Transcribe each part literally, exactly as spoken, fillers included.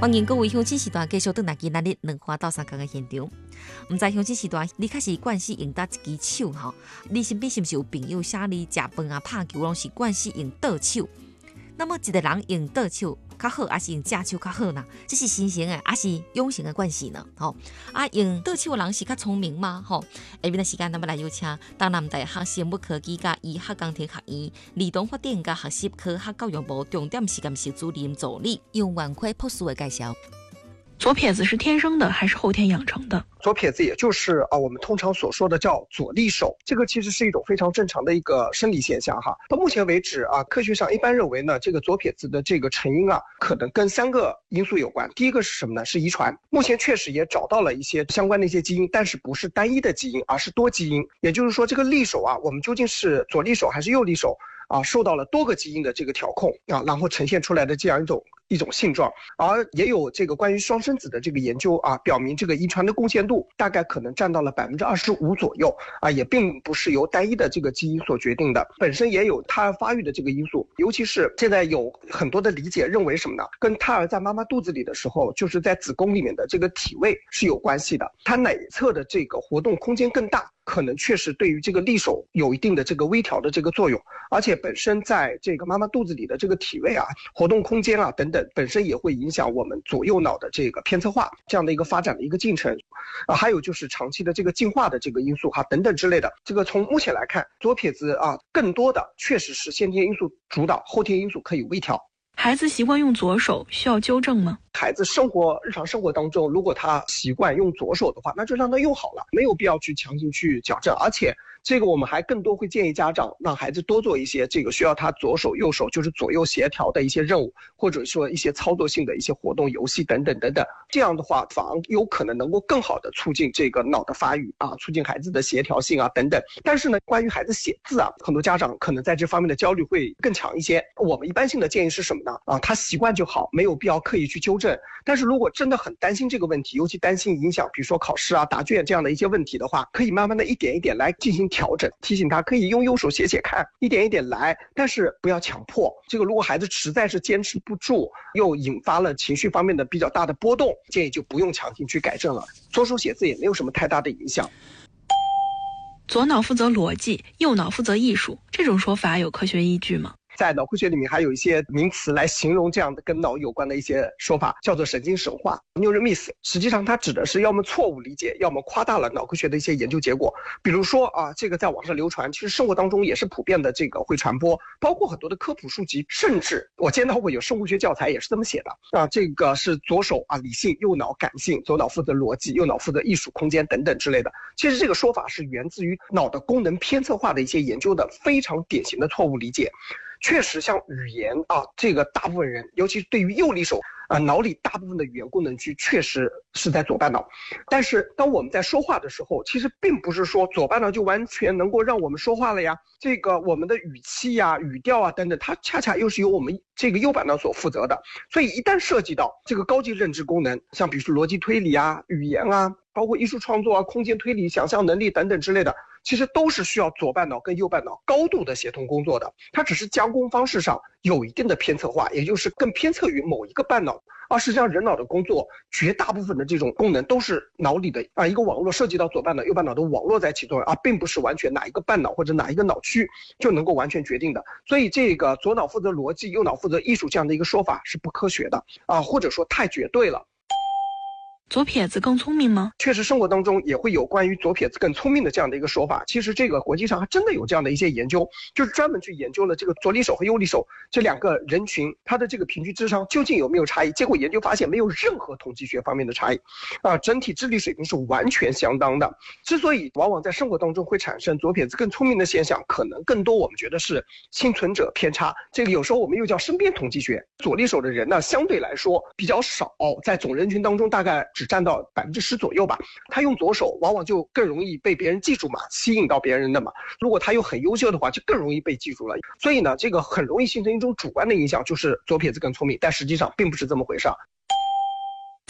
欢迎各位乡亲时段继续回来今仔日两花到三角的现场。唔知乡亲时段，你开始惯势用搭一支手吼？你身边是不是有朋友写你食饭啊、拍球拢是惯势用倒手？那么一个人用倒手较好，还是用正手较好呢？这是新型的，还是永型的惯势呢？吼、哦、啊，用倒手的人是较聪明吗？吼、哦，下面的时间咱们来邀请东南大学生物科技甲医学工程学院儿童发展甲学习科学教育部重点实验室主任助理杨万辉博士的介绍。 左撇子是天生的还是后天养成的？ 左撇子也就是啊我们通常所说的叫左利手，这个其实是一种非常正常的一个生理现象哈。到目前为止啊，科学上一般认为呢，这个左撇子的这个成因啊，可能跟三个因素有关。第一个是什么呢？是遗传。目前确实也找到了一些相关的一些基因，但是不是单一的基因，而是多基因。也就是说，这个利手啊，我们究竟是左利手还是右利手啊，受到了多个基因的这个调控啊，然后呈现出来的这样一种一种性状。而也有这个关于双生子的这个研究啊，表明这个遗传的贡献度大概可能占到了百分之二十五左右啊，也并不是由单一的这个基因所决定的，本身也有胎儿发育的这个因素。尤其是现在有很多的理解认为什么呢？跟胎儿在妈妈肚子里的时候，就是在子宫里面的这个体位是有关系的，它哪一侧的这个活动空间更大，可能确实对于这个利手有一定的这个微调的这个作用。而且本身在这个妈妈肚子里的这个体位啊、活动空间啊等等，本身也会影响我们左右脑的这个偏侧化这样的一个发展的一个进程啊，还有就是长期的这个进化的这个因素哈等等之类的。这个从目前来看，左撇子啊更多的确实是先天因素主导，后天因素可以微调。 孩子习惯用左手需要纠正吗？ 孩子生活日常生活当中，如果他习惯用左手的话，那就让他用好了，没有必要去强行去矫正。而且这个我们还更多会建议家长让孩子多做一些这个需要他左手右手就是左右协调的一些任务，或者说一些操作性的一些活动游戏等等等等。这样的话反而有可能能够更好的促进这个脑的发育啊，促进孩子的协调性啊等等。但是呢，关于孩子写字啊，很多家长可能在这方面的焦虑会更强一些。我们一般性的建议是什么呢？啊，他习惯就好，没有必要刻意去纠正。但是如果真的很担心这个问题，尤其担心影响比如说考试啊、答卷这样的一些问题的话，可以慢慢的一点一点来进行调整，提醒他可以用右手写写看，一点一点来，但是不要强迫。这个如果孩子实在是坚持不住，又引发了情绪方面的比较大的波动，建议就不用强行去改正了。左手写字也没有什么太大的影响。 左脑负责逻辑，右脑负责艺术，这种说法有科学依据吗？ 在脑科学里面还有一些名词来形容这样的跟脑有关的一些说法，叫做神经神话 neural myth。 实际上它指的是要么错误理解，要么夸大了脑科学的一些研究结果。比如说啊，这个在网上流传，其实生活当中也是普遍的这个会传播，包括很多的科普书籍，甚至我见到过有生物学教材也是这么写的啊，这个是左手啊理性，右脑感性，左脑负责逻辑，右脑负责艺术空间等等之类的。其实这个说法是源自于脑的功能偏侧化的一些研究的非常典型的错误理解。确实像语言啊，这个大部分人尤其是对于右利手啊，脑里大部分的语言功能区确实是在左半脑。但是当我们在说话的时候，其实并不是说左半脑就完全能够让我们说话了呀，这个我们的语气呀、语调啊等等，它恰恰又是由我们这个右半脑所负责的。所以一旦涉及到这个高级认知功能，像比如说逻辑推理啊、语言啊，包括艺术创作啊、空间推理、想象能力等等之类的，其实都是需要左半脑跟右半脑高度的协同工作的。它只是加工方式上有一定的偏侧化，也就是更偏侧于某一个半脑。而实际上人脑的工作绝大部分的这种功能都是脑里的啊一个网络，涉及到左半脑右半脑的网络在起作用，而并不是完全哪一个半脑或者哪一个脑区就能够完全决定的。所以这个左脑负责逻辑，右脑负责艺术这样的一个说法是不科学的啊，或者说太绝对了。 左撇子更聪明吗？ 确实生活当中也会有关于左撇子更聪明的这样的一个说法。其实这个国际上还真的有这样的一些研究，就是专门去研究了这个左利手和右利手这两个人群，他的这个平均智商究竟有没有差异。结果研究发现没有任何统计学方面的差异啊，整体智力水平是完全相当的。之所以往往在生活当中会产生左撇子更聪明的现象，可能更多我们觉得是幸存者偏差，这个有时候我们又叫身边统计学。左利手的人呢相对来说比较少，在总人群当中大概只占到百分之十左右吧。他用左手往往就更容易被别人记住嘛，吸引到别人的嘛。如果他又很优秀的话，就更容易被记住了。所以呢，这个很容易形成一种主观的影响，就是左撇子更聪明，但实际上并不是这么回事。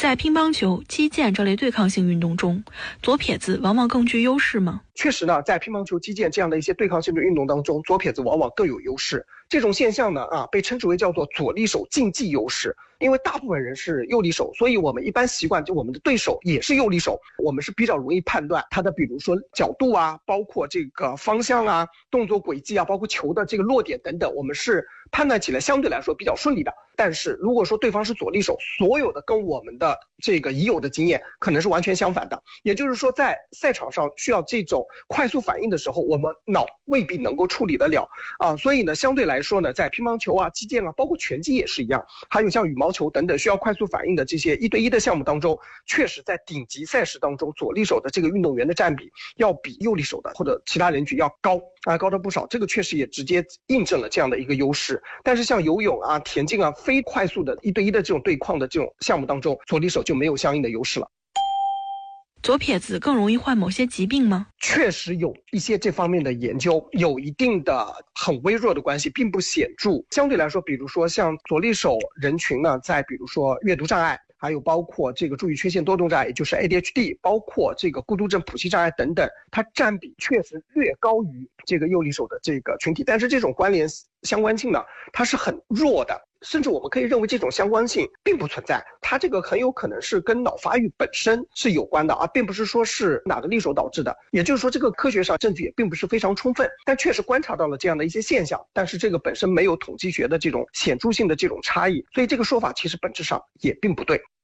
在乒乓球、击剑这类对抗性运动中，左撇子往往更具优势吗？ 确实呢，在乒乓球、击剑这样的一些对抗性的运动当中，左撇子往往更有优势。这种现象呢，啊，被称之为叫做左利手竞技优势。因为大部分人是右利手，所以我们一般习惯就我们的对手也是右利手，我们是比较容易判断他的，比如说角度啊，包括这个方向啊、动作轨迹啊，包括球的这个落点等等，我们是判断起来相对来说比较顺利的。但是如果说对方是左利手，所有的跟我们的这个已有的经验可能是完全相反的。也就是说，在赛场上需要这种快速反应的时候，我们脑未必能够处理得了啊。所以呢，相对来说呢，在乒乓球啊、击剑啊，包括拳击也是一样，还有像羽毛球等等需要快速反应的这些一对一的项目当中，确实在顶级赛事当中，左利手的这个运动员的占比要比右利手的或者其他人群要高啊，高的不少。这个确实也直接印证了这样的一个优势。但是像游泳啊、田径啊，非快速的一对一的这种对抗的这种项目当中，左利手就没有相应的优势了。 左撇子更容易患某些疾病吗？ 确实有一些这方面的研究，有一定的很微弱的关系，并不显著。相对来说，比如说像左利手人群呢，在比如说阅读障碍，还有包括这个注意缺陷多动障碍，也就是 A D H D， 包括这个孤独症谱系障碍等等，它占比确实略高于这个右利手的这个群体。但是这种关联相关性呢，它是很弱的。甚至我们可以认为这种相关性并不存在，它这个很有可能是跟脑发育本身是有关的，而并不是说是哪个利手导致的。也就是说，这个科学上证据也并不是非常充分，但确实观察到了这样的一些现象，但是这个本身没有统计学的这种显著性的这种差异，所以这个说法其实本质上也并不对。